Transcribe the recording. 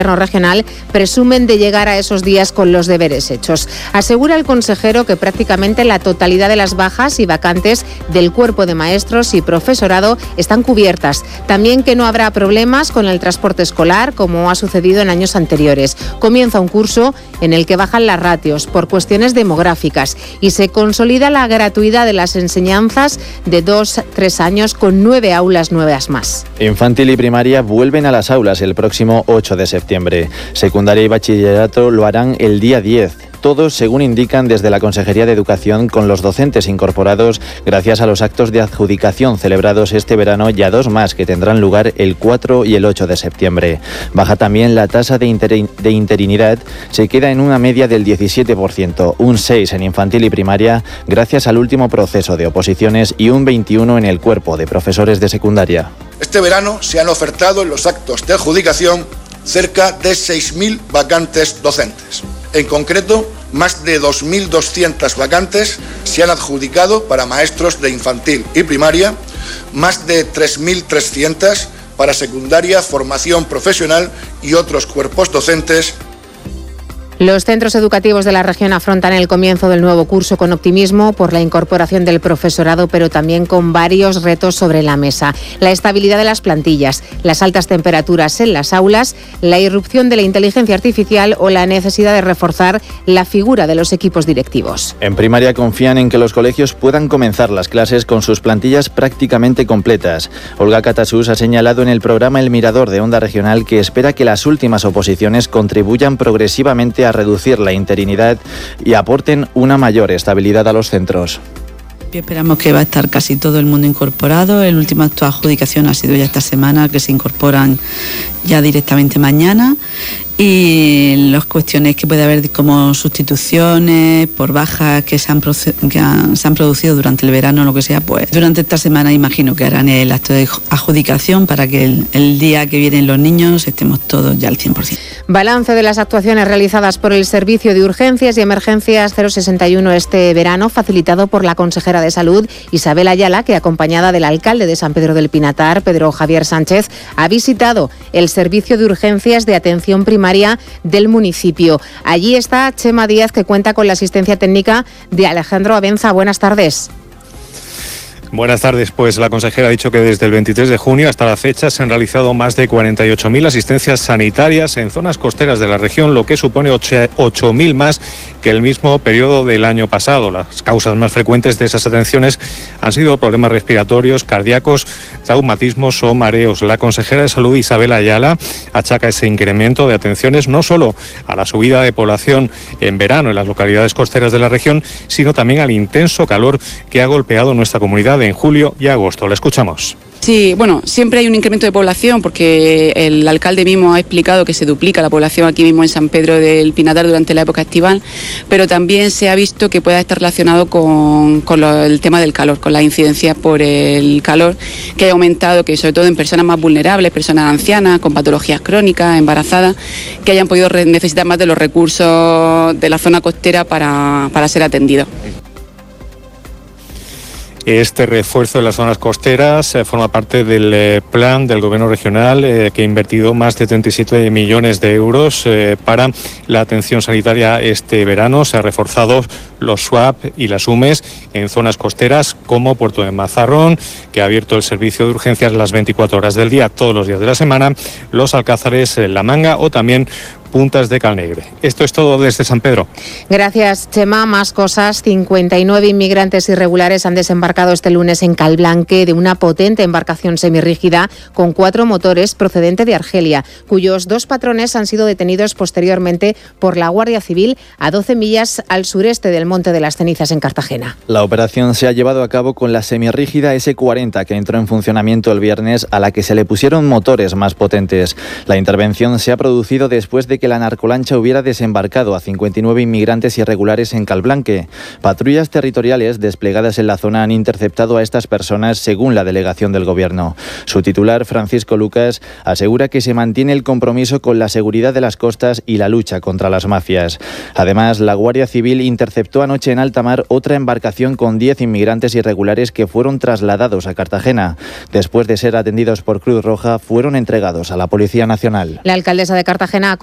regional presumen de llegar a esos días con los deberes hechos. Asegura el consejero que prácticamente la totalidad de las bajas y vacantes del cuerpo de maestros y profesorado están cubiertas. También que no habrá problemas con el transporte escolar, como ha sucedido en años anteriores. Comienza un curso en el que bajan las ratios por cuestiones demográficas y se consolida la gratuidad de las enseñanzas de 2-3 años con 9 aulas nuevas más. Infantil y primaria vuelven a las aulas el próximo 8 de septiembre. Secundaria y bachillerato lo harán el día 10. Todos, según indican desde la Consejería de Educación, con los docentes incorporados gracias a los actos de adjudicación celebrados este verano y a 2 más que tendrán lugar el 4 y el 8 de septiembre. Baja también la tasa de interinidad, se queda en una media del 17%, un 6 en infantil y primaria gracias al último proceso de oposiciones y un 21 en el cuerpo de profesores de secundaria. Este verano se han ofertado en los actos de adjudicación cerca de 6.000 vacantes docentes. En concreto, más de 2.200 vacantes se han adjudicado para maestros de infantil y primaria, más de 3.300 para secundaria, formación profesional y otros cuerpos docentes. Los centros educativos de la región afrontan el comienzo del nuevo curso con optimismo por la incorporación del profesorado, pero también con varios retos sobre la mesa. La estabilidad de las plantillas, las altas temperaturas en las aulas, la irrupción de la inteligencia artificial o la necesidad de reforzar la figura de los equipos directivos. En primaria confían en que los colegios puedan comenzar las clases con sus plantillas prácticamente completas. Olga Catasús ha señalado en el programa El Mirador de Onda Regional que espera que las últimas oposiciones contribuyan progresivamente a reducir la interinidad y aporten una mayor estabilidad a los centros. Esperamos que va a estar casi todo el mundo incorporado. El último acto de adjudicación ha sido ya esta semana, que se incorporan ya directamente mañana. Y las cuestiones que puede haber como sustituciones por bajas que se han producido durante el verano o lo que sea, pues durante esta semana imagino que harán el acto de adjudicación para que el día que vienen los niños estemos todos ya al 100%. Balance de las actuaciones realizadas por el Servicio de Urgencias y Emergencias 061 este verano, facilitado por la consejera de Salud, Isabel Ayala, que acompañada del alcalde de San Pedro del Pinatar, Pedro Javier Sánchez, ha visitado el Servicio de Urgencias de Atención Primaria del municipio. Allí está Chema Díaz, que cuenta con la asistencia técnica de Alejandro Abenza. Buenas tardes. Buenas tardes. Pues la consejera ha dicho que desde el 23 de junio hasta la fecha se han realizado más de 48.000 asistencias sanitarias en zonas costeras de la región, lo que supone 8.000 más que el mismo periodo del año pasado. Las causas más frecuentes de esas atenciones han sido problemas respiratorios, cardíacos, traumatismos o mareos. La consejera de Salud, Isabel Ayala, achaca ese incremento de atenciones no solo a la subida de población en verano en las localidades costeras de la región, sino también al intenso calor que ha golpeado nuestra comunidad en julio y agosto. La escuchamos. Sí, bueno, siempre hay un incremento de población porque el alcalde mismo ha explicado que se duplica la población aquí mismo en San Pedro del Pinatar durante la época estival, pero también se ha visto que pueda estar relacionado con el tema del calor, con la incidencia por el calor que ha aumentado, que sobre todo en personas más vulnerables, personas ancianas, con patologías crónicas, embarazadas, que hayan podido necesitar más de los recursos de la zona costera para ser atendidos. Este refuerzo de las zonas costeras forma parte del plan del Gobierno regional que ha invertido más de 37 millones de euros para la atención sanitaria este verano. Se han reforzado los SWAP y las UMES en zonas costeras como Puerto de Mazarrón, que ha abierto el servicio de urgencias las 24 horas del día, todos los días de la semana, Los Alcázares, La Manga o también Puntas de Calnegre. Esto es todo desde San Pedro. Gracias, Chema. Más cosas. 59 inmigrantes irregulares han desembarcado este lunes en Calblanque de una potente embarcación semirrígida con 4 motores procedente de Argelia, cuyos 2 patrones han sido detenidos posteriormente por la Guardia Civil a 12 millas al sureste del Monte de las Cenizas en Cartagena. La operación se ha llevado a cabo con la semirrígida S-40 que entró en funcionamiento el viernes, a la que se le pusieron motores más potentes. La intervención se ha producido después de que la narcolancha hubiera desembarcado a 59 inmigrantes irregulares en Calblanque. Patrullas territoriales desplegadas en la zona han interceptado a estas personas, según la delegación del Gobierno. Su titular, Francisco Lucas, asegura que se mantiene el compromiso con la seguridad de las costas y la lucha contra las mafias. Además, la Guardia Civil interceptó anoche en alta mar otra embarcación con 10 inmigrantes irregulares que fueron trasladados a Cartagena. Después de ser atendidos por Cruz Roja, fueron entregados a la Policía Nacional. La alcaldesa de Cartagena